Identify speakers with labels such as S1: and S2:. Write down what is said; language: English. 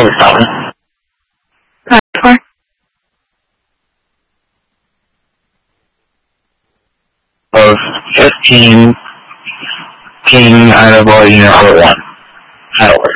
S1: call this Calvin.
S2: For?
S1: Of 15 King Annabelle Unit 1. Hanover.